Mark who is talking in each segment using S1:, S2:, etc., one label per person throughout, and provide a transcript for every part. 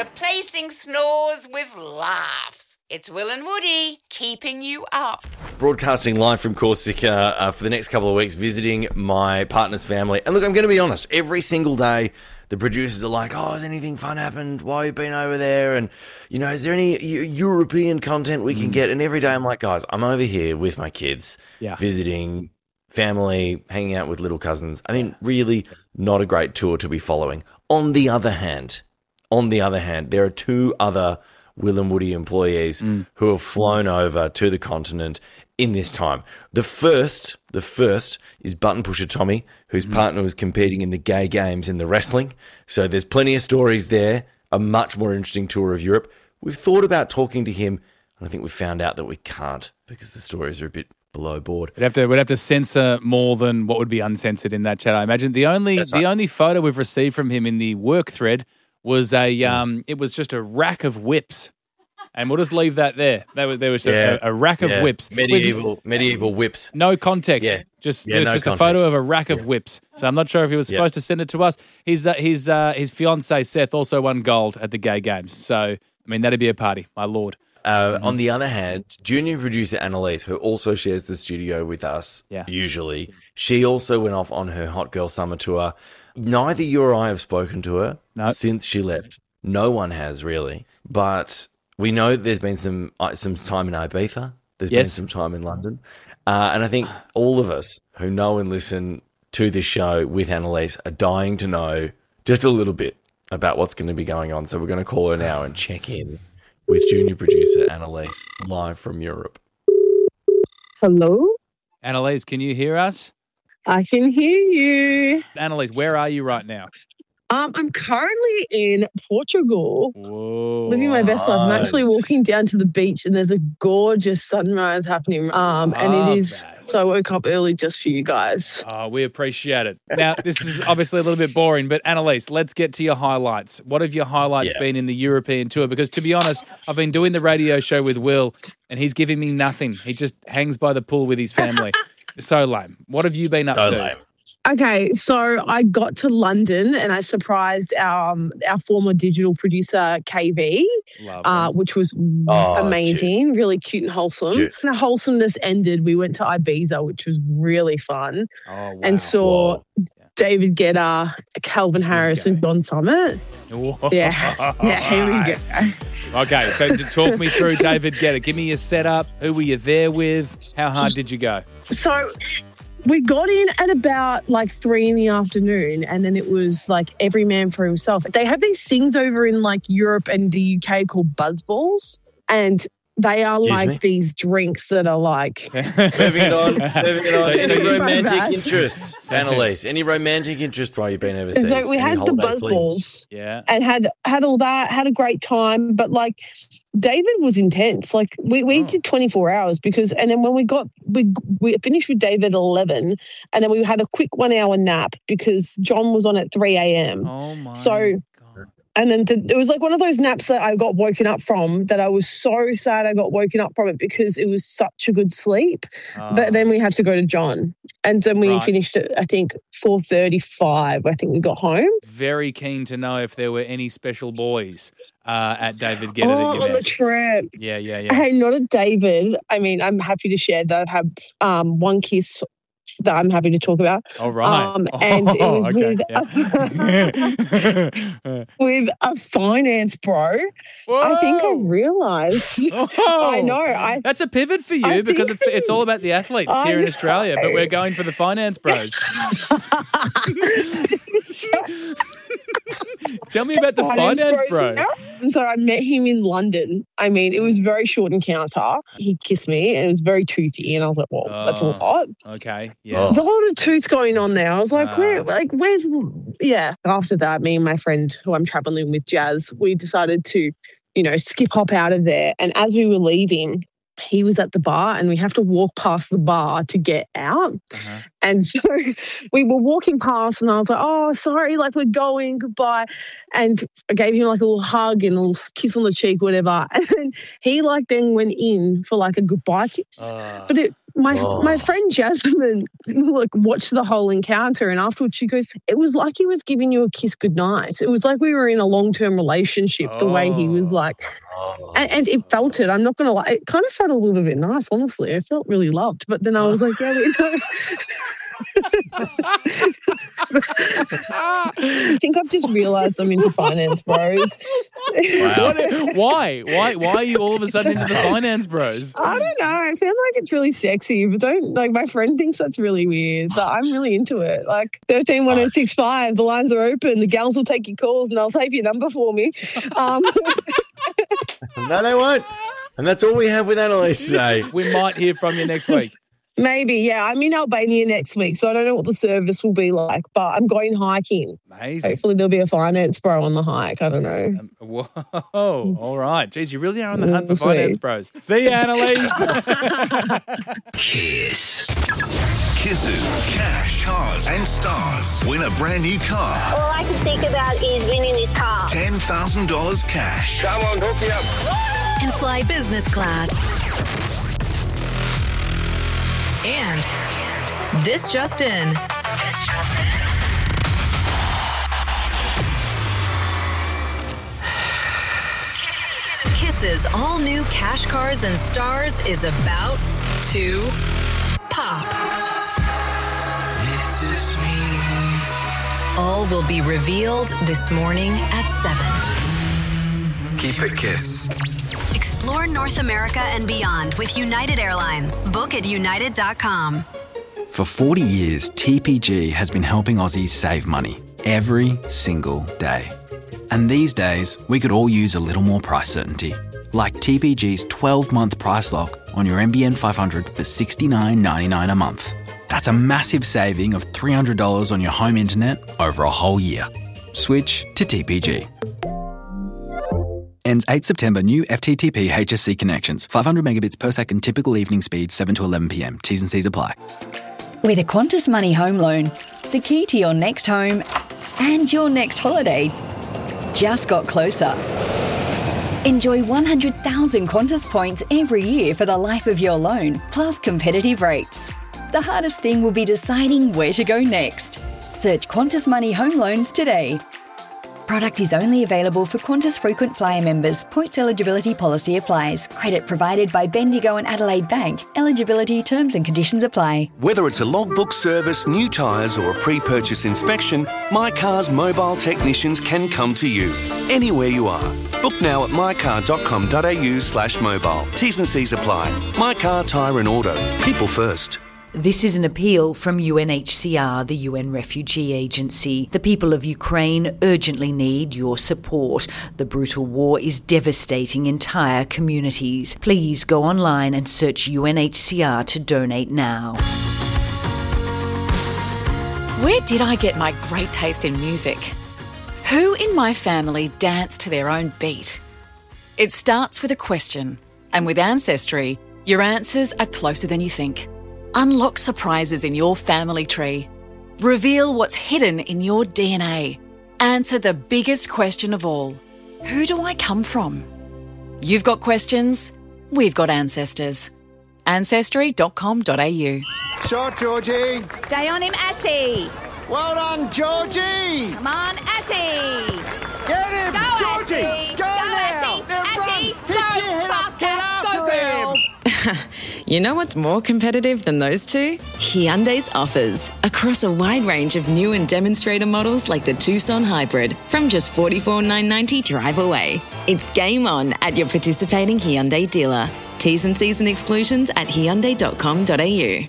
S1: replacing snores with laughs. It's Will and Woody keeping you up.
S2: Broadcasting live from Corsica for the next couple of weeks, visiting my partner's family. And look, I'm going to be honest, every single day the producers are like, oh, has anything fun happened? Why have you been over there? And, you know, is there any European content we can get? And every day I'm like, guys, I'm over here with my kids, visiting family, hanging out with little cousins. I mean, really not a great tour to be following. On the other hand, there are two other Will and Woody employees who have flown over to the continent in this time. The first is Button Pusher Tommy, whose partner was competing in the gay games in the wrestling. So there's plenty of stories there, a much more interesting tour of Europe. We've thought about talking to him, and I think we've found out that we can't because the stories are a bit below board.
S3: We'd have to censor more than what would be uncensored in that chat, I imagine. The only photo we've received from him in the work thread was it was just a rack of whips. And we'll just leave that there. There was a rack of whips.
S2: Medieval whips.
S3: No context. Yeah. Just a photo of a rack of whips. So I'm not sure if he was supposed to send it to us. His fiancée, Seth, also won gold at the gay games. So, I mean, that'd be a party, my lord.
S2: On the other hand, junior producer Annalise, who also shares the studio with us usually, she also went off on her Hot Girl Summer Tour. Neither you or I have spoken to her since she left. No one has, really. But we know there's been some time in Ibiza. There's been some time in London. And I think all of us who know and listen to this show with Annalise are dying to know just a little bit about what's going to be going on. So we're going to call her now and check in with junior producer Annalise live from Europe.
S4: Hello?
S3: Annalise, can you hear us?
S4: I can hear you.
S3: Annalise, where are you right now?
S4: I'm currently in Portugal.
S3: Whoa.
S4: Living my best life. I'm actually walking down to the beach and there's a gorgeous sunrise happening. And it is, so I woke up early just for you guys.
S3: Oh, we appreciate it. Now, this is obviously a little bit boring, but Annalise, let's get to your highlights. What have your highlights been in the European tour? Because to be honest, I've been doing the radio show with Will and he's giving me nothing. He just hangs by the pool with his family. So lame. What have you been up to?
S2: Lame.
S4: Okay, so I got to London and I surprised our former digital producer, KV, which was amazing, really cute and wholesome. And the wholesomeness ended. We went to Ibiza, which was really fun, and saw David Guetta, Calvin Harris, and John Summit.
S3: Whoa.
S4: Yeah, here we go.
S3: Okay, so talk me through David Guetta. Give me your setup. Who were you there with? How hard did you go?
S4: So we got in at about 3 p.m, and then it was every man for himself. They have these things over in Europe and the UK called buzzballs, and they are these drinks that are
S2: Moving on. Any romantic interests, Annalise? Any romantic interest while you've been overseas?
S4: So we had the buzzballs, and had all that. Had a great time, but David was intense. We did 24 hours and then when we finished with David at 11, and then we had a quick 1 hour nap because John was on at 3 a.m.
S3: Oh my!
S4: So. And then it was one of those naps that I got woken up from that I was so sad I got woken up from it because it was such a good sleep. But then we had to go to John. And then we finished at, I think, 4:35. I think we got home.
S3: Very keen to know if there were any special boys at David Guetta that you met.
S4: On the trip.
S3: Yeah.
S4: Hey, not at David. I mean, I'm happy to share that I have one kiss that I'm happy to talk about.
S3: All right.
S4: And it was with a finance bro.
S3: Whoa.
S4: I think I realised. I know.
S3: That's a pivot for you because it's all about the athletes here in Australia, but we're going for the finance bros. Tell me about the finance bro.
S4: So I met him in London. I mean, it was a very short encounter. He kissed me and it was very toothy. And I was like, well, that's a lot.
S3: Okay. Yeah.
S4: There's a lot of tooth going on there. I was like, where's... Yeah. After that, me and my friend who I'm traveling with, Jazz, we decided to, skip hop out of there. And as we were leaving, he was at the bar and we have to walk past the bar to get out. And so we were walking past and I was like, oh, sorry, we're going, goodbye. And I gave him a little hug and a little kiss on the cheek, whatever. And then he then went in for a goodbye kiss. But my friend Jasmine watched the whole encounter, and afterwards she goes, it was like he was giving you a kiss goodnight. It was like we were in a long-term relationship, the way he was like, and it felt it. I'm not going to lie. It kind of felt a little bit nice, honestly. I felt really loved. But then I was like, yeah, we don't. I think I've just realised I'm into finance bros.
S3: Wow. Why are you all of a sudden into the finance bros?
S4: I don't know. I feel like it's really sexy, but my friend thinks that's really weird, but I'm really into it. Like 131065, the lines are open, the gals will take your calls and they'll save your number for me.
S2: No, they won't. And that's all we have with Annalise today.
S3: We might hear from you next week.
S4: Maybe, yeah. I'm in Albania next week, so I don't know what the service will be like, but I'm going hiking.
S3: Amazing.
S4: Hopefully there'll be a finance bro on the hike. I don't know.
S3: Whoa. All right. Jeez, you really are on the hunt for finance bros. See you, Annalise.
S5: Kiss. Kisses, cash, cars and stars. Win a brand new car.
S6: All I can think about is winning this car.
S5: $10,000 cash.
S7: Come on, hook me up.
S8: And fly business class. And this just in. Kiss's all new Cash Cars and Stars is about to pop. All will be revealed this morning at 7.
S5: Keep it Kiss.
S8: Explore North America and beyond with United Airlines. Book at united.com.
S9: For 40 years, TPG has been helping Aussies save money every single day. And these days, we could all use a little more price certainty. Like TPG's 12-month price lock on your NBN 500 for $69.99 a month. That's a massive saving of $300 on your home internet over a whole year. Switch to TPG. Ends 8 September. New FTTP HSC connections. 500 megabits per second. Typical evening speed 7 to 11 p.m. T's and C's apply.
S10: With a Qantas Money home loan, the key to your next home and your next holiday just got closer. Enjoy 100,000 Qantas points every year for the life of your loan, plus competitive rates. The hardest thing will be deciding where to go next. Search Qantas Money home loans today. Product is only available for Qantas frequent flyer members. Points eligibility policy applies. Credit provided by Bendigo and Adelaide Bank. Eligibility terms and conditions apply.
S11: Whether it's a logbook service, new tyres or a pre-purchase inspection, MyCar's mobile technicians can come to you anywhere you are. Book now at mycar.com.au/mobile. T's and C's apply. MyCar Tyre and Auto. People first.
S12: This is an appeal from UNHCR, the UN Refugee Agency. The people of Ukraine urgently need your support. The brutal war is devastating entire communities. Please go online and search UNHCR to donate now.
S13: Where did I get my great taste in music? Who in my family danced to their own beat? It starts with a question, and with Ancestry, your answers are closer than you think. Unlock surprises in your family tree. Reveal what's hidden in your DNA. Answer the biggest question of all. Who do I come from? You've got questions, we've got ancestors. Ancestry.com.au.
S7: Shot, Georgie.
S14: Stay on him, Ashy.
S7: Well done, Georgie.
S14: Come on, Ashy.
S7: Get him,
S14: Go,
S7: Georgie.
S14: Ashy.
S7: Go now.
S14: Ashy.
S7: Go faster. Go, girl.
S15: You know what's more competitive than those two? Hyundai's offers. Across a wide range of new and demonstrator models like the Tucson Hybrid from just $44,990 drive away. It's game on at your participating Hyundai dealer. T's and C's and exclusions at hyundai.com.au.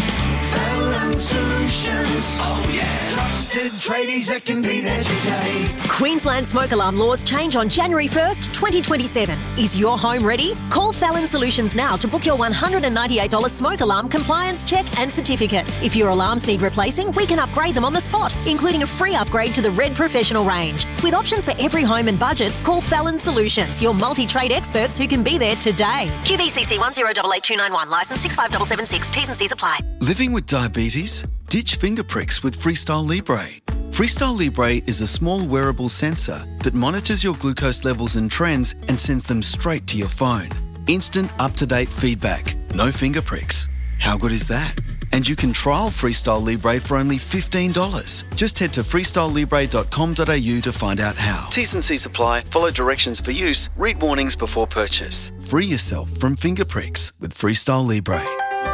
S5: Solutions. Oh yeah. Trusted tradies that can be there today.
S16: Queensland smoke alarm laws change on January 1st, 2027. Is your home ready? Call Fallon Solutions now to book your $198 smoke alarm compliance check and certificate. If your alarms need replacing, we can upgrade them on the spot, including a free upgrade to the Red Professional range. With options for every home and budget, call Fallon Solutions, your multi-trade experts who can be there today. QBCC 1088291, licence 65776, T's and C's apply.
S17: Living with diabetes? Ditch finger pricks with Freestyle Libre. Freestyle Libre is a small wearable sensor that monitors your glucose levels and trends and sends them straight to your phone. Instant up-to-date feedback. No finger pricks. How good is that? And you can trial Freestyle Libre for only $15. Just head to freestylelibre.com.au to find out how. T's and C's apply. Follow directions for use. Read warnings before purchase. Free yourself from finger pricks with Freestyle Libre.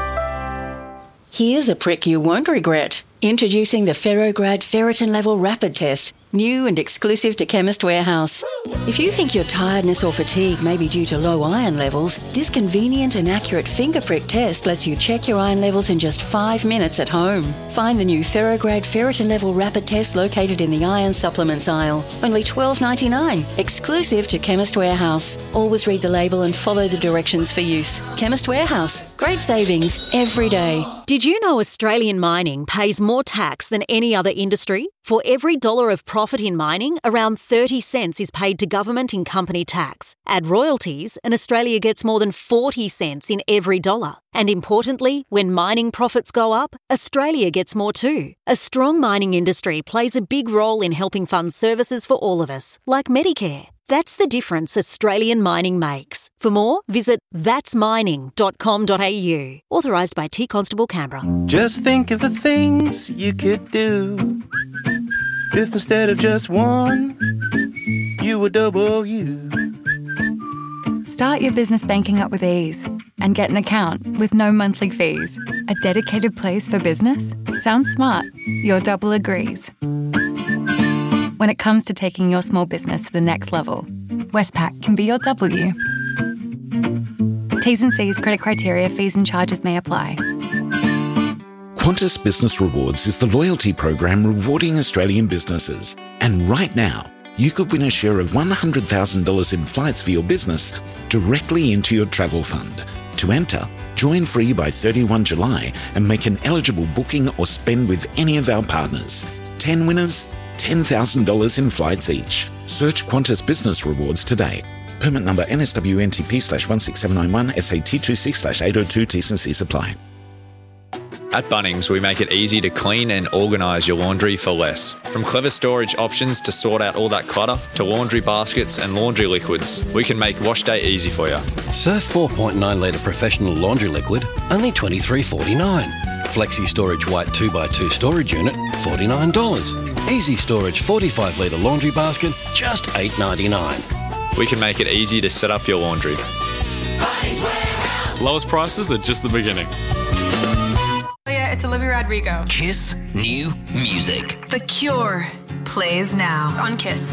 S10: Here's a prick you won't regret. Introducing the Ferrograd Ferritin Level Rapid Test, new and exclusive to Chemist Warehouse. If you think your tiredness or fatigue may be due to low iron levels, this convenient and accurate finger prick test lets you check your iron levels in just 5 minutes at home. Find the new Ferrograd Ferritin Level Rapid Test located in the iron supplements aisle. Only $12.99, exclusive to Chemist Warehouse. Always read the label and follow the directions for use. Chemist Warehouse, great savings every day.
S16: Did you know Australian mining pays more tax than any other industry? For every dollar of profit in mining, around 30 cents is paid to government in company tax. Add royalties, and Australia gets more than 40 cents in every dollar. And importantly, when mining profits go up, Australia gets more too. A strong mining industry plays a big role in helping fund services for all of us, like Medicare. That's the difference Australian mining makes. For more, visit thatsmining.com.au. Authorised by T Constable Canberra.
S18: Just think of the things you could do if instead of just one, you were double you.
S19: Start your business banking up with ease and get an account with no monthly fees. A dedicated place for business? Sounds smart. Your double agrees. When it comes to taking your small business to the next level, Westpac can be your W. T's and C's, credit criteria, fees and charges may apply.
S20: Qantas Business Rewards is the loyalty program rewarding Australian businesses. And right now, you could win a share of $100,000 in flights for your business directly into your travel fund. To enter, join free by 31 July and make an eligible booking or spend with any of our partners. 10 winners, $10,000 in flights each. Search Qantas Business Rewards today. Permit number NSWNTP/16791 SAT26/802 T&Cs apply.
S21: At Bunnings, we make it easy to clean and organise your laundry for less. From clever storage options to sort out all that clutter, to laundry baskets and laundry liquids, we can make wash day easy for you.
S22: Surf 4.9 litre professional laundry liquid, only $23.49. Flexi Storage White 2x2 storage unit, $49. Easy Storage 45 litre laundry basket, just $8.99.
S21: We can make it easy to set up your laundry.
S23: Lowest prices are just the beginning.
S24: Yeah, it's Olivia Rodrigo.
S25: Kiss new music.
S8: The Cure plays now
S24: On Kiss.